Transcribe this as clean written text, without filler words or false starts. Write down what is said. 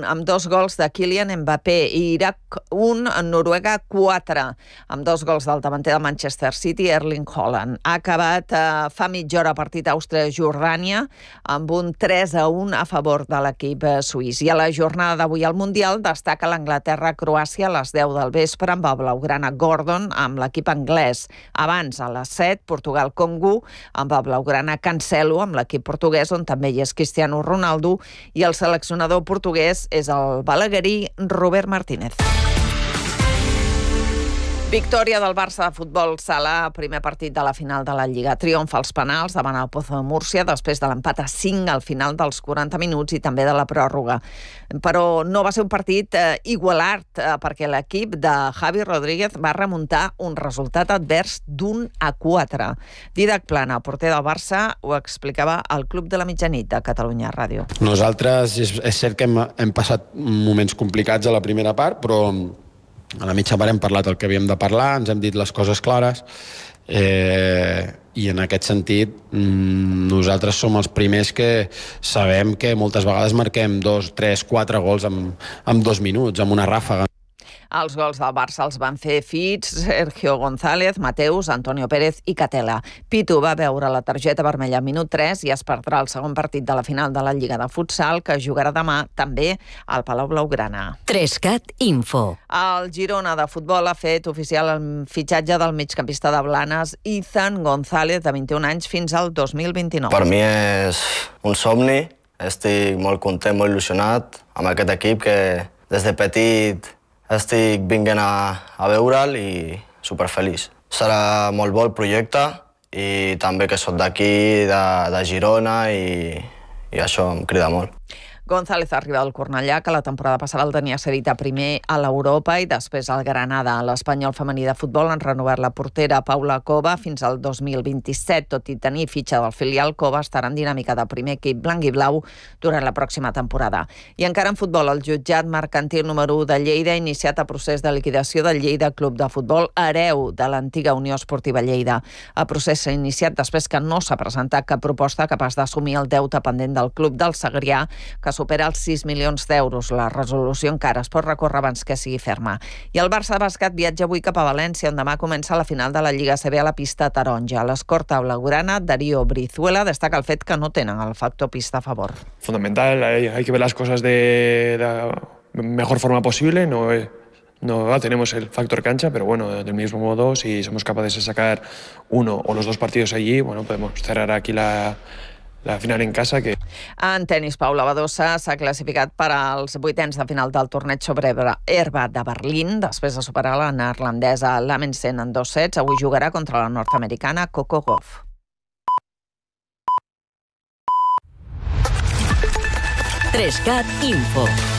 1, amb 2 gols de Kylian Mbappé, i Iraq 1, Noruega 4, amb 2 gols del davanter de Manchester City, Erling Haaland. Ha acabat fa mitja hora partit Àustria-Jordània amb un 3-1 a favor de l'equip suís. I a la jornada d'avui al Mundial destaca l'Anglaterra-Croàcia a les 10 del vespre amb el blaugrana Gordon amb l'equip anglès. Abans, a les 7, Portugal-Congo amb el blaugrana Cancelo amb l'equip portuguès, on també hi és Cristiano Ronaldo, i el seleccionador portuguès és el balaguerí Robert Martínez. Victòria del Barça de futbol sala, primer partit de la final de la Lliga. Triomf als penals davant el Pozo de Múrcia després de l'empat a 5 al final dels 40 minuts i també de la pròrroga. Però no va ser un partit igualat perquè l'equip de Javi Rodríguez va remuntar un resultat advers d'1-4. Didac Plana, porter del Barça, ho explicava al Club de la Mitjanit de Catalunya Ràdio. Nosaltres és cert que hem passat moments complicats a la primera part, però a la mitja part hem parlat el que havíem de parlar, ens hem dit les coses clares, i en aquest sentit nosaltres som els primers que sabem que moltes vegades marquem 2, 3, 4 gols en 2 minuts, amb una ràfaga. Els gols del Barça els van fer Fitz, Sergio González, Mateus, Antonio Pérez i Catela. Pitu va veure la targeta vermella al minut 3 i es perdrà el segon partit de la final de la Lliga de Futsal, que jugarà demà també al Palau Blaugrana. 3CAT Info. El Girona de futbol ha fet oficial el fitxatge del migcampista de Blanes, Ethan González, de 21 anys, fins al 2029. Per mi és un somni. Estic molt content, molt il·lusionat amb aquest equip que des de petit estic vinguent a veure'l i superfeliç. Serà molt bo el projecte i també que soc d'aquí, de Girona, i això em crida molt. González arriba del Cornellà, que la temporada passada el tenia cedit a primer a l'Europa i després al Granada. L'Espanyol femení de futbol han renovat la portera Paula Cova fins al 2027. Tot i tenir fitxa del filial, Cova estarà en dinàmica de primer equip blanc i blau durant la pròxima temporada. I encara en futbol, el jutjat mercantil número 1 de Lleida ha iniciat el procés de liquidació del Lleida Club de Futbol, hereu de l'antiga Unió Esportiva Lleida. El procés s'ha iniciat després que no s'ha presentat cap proposta capaç d'assumir el deute pendent del club del Segrià, que supera els 6 milions d'euros. La resolució encara es pot recórrer abans que sigui ferma. I el Barça de bàsquet viatja avui cap a València, on demà comença la final de la Lliga CB a la pista taronja. L'escorta blaugrana, Darío Brizuela, destaca el fet que no tenen el factor pista a favor. Fundamental, hay que ver las cosas de la mejor forma posible, no tenemos el factor cancha, pero bueno, del mismo modo, si somos capaces de sacar uno o los dos partidos allí, bueno, podemos cerrar aquí la final en casa. En tenis, Paula Badosa s'ha classificat per als 8ens de final del torneig sobre herba de Berlín, després de superar la neerlandesa Lammensen en 2 sets. Avui jugarà contra la nord-americana Coco Gauff. 3CAT Info.